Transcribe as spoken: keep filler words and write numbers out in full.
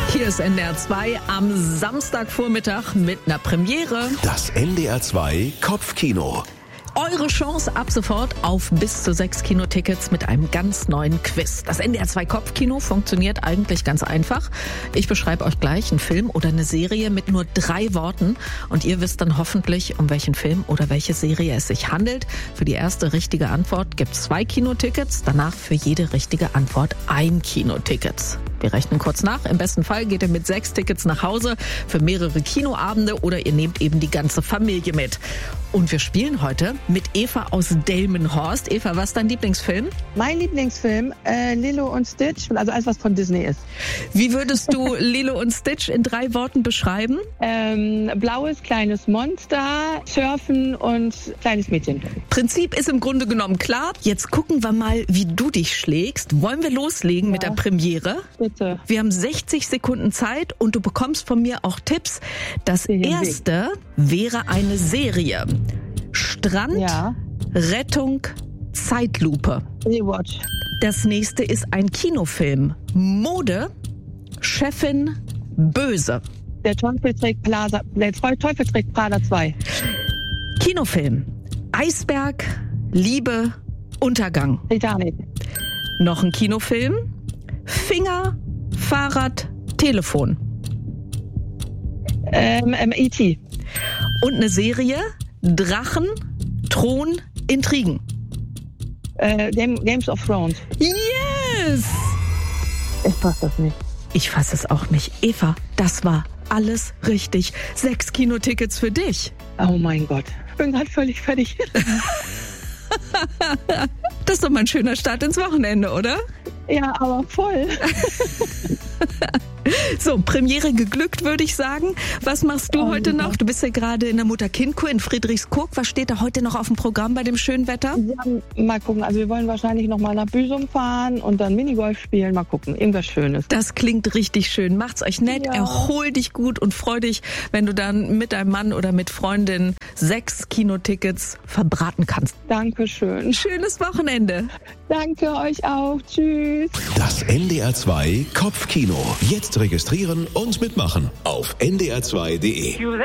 Hier ist N D R zwei am Samstagvormittag mit einer Premiere. Das N D R zwei Kopfkino. Eure Chance ab sofort auf bis zu sechs Kinotickets mit einem ganz neuen Quiz. Das N D R zwei Kopfkino funktioniert eigentlich ganz einfach. Ich beschreibe euch gleich einen Film oder eine Serie mit nur drei Worten und ihr wisst dann hoffentlich, um welchen Film oder welche Serie es sich handelt. Für die erste richtige Antwort gibt es zwei Kinotickets, danach für jede richtige Antwort ein Kinoticket. Wir rechnen kurz nach. Im besten Fall geht ihr mit sechs Tickets nach Hause für mehrere Kinoabende oder ihr nehmt eben die ganze Familie mit. Und wir spielen heute mit Eva aus Delmenhorst. Eva, was ist dein Lieblingsfilm? Mein Lieblingsfilm, äh, Lilo und Stitch, also alles, was von Disney ist. Wie würdest du Lilo und Stitch in drei Worten beschreiben? Ähm, blaues, kleines Monster, Surfen und kleines Mädchen. Prinzip ist im Grunde genommen klar. Jetzt gucken wir mal, wie du dich schlägst. Wollen wir loslegen ja. mit der Premiere? Bitte. Wir haben sechzig Sekunden Zeit und du bekommst von mir auch Tipps. Das erste wäre eine Serie. Strand, ja. Rettung, Zeitlupe. Rewatch. Das nächste ist ein Kinofilm. Mode, Chefin, Böse. Der Teufel trägt Plaza, der Teufel trägt Prada zwei. Kinofilm. Eisberg, Liebe, Untergang. Titanic. Noch ein Kinofilm. Finger, Fahrrad, Telefon. Ähm, ähm, E T. Und eine Serie. Drachen, Thron, Intrigen. Äh, Game, Games of Thrones. Yes! Ich fasse das nicht. Ich fasse es auch nicht. Eva, das war alles richtig. Sechs Kinotickets für dich. Oh mein Gott. Ich bin gerade völlig fertig. Das ist doch mal ein schöner Start ins Wochenende, oder? Ja, aber voll. So, Premiere geglückt, würde ich sagen. Was machst du oh, heute noch? Du bist ja gerade in der Mutter-Kind-Kur in Friedrichskoog. Was steht da heute noch auf dem Programm bei dem schönen Wetter? Ja, mal gucken. Also wir wollen wahrscheinlich noch mal nach Büsum fahren und dann Minigolf spielen. Mal gucken. Irgendwas Schönes. Das klingt richtig schön. Macht's euch nett, ja. Erhol dich gut und freu dich, wenn du dann mit deinem Mann oder mit Freundin sechs Kinotickets verbraten kannst. Dankeschön. Schönes Wochenende. Danke euch auch. Tschüss. Das N D R zwei Kopfkino. Jetzt registrieren und mitmachen auf N D R zwei Punkt D E.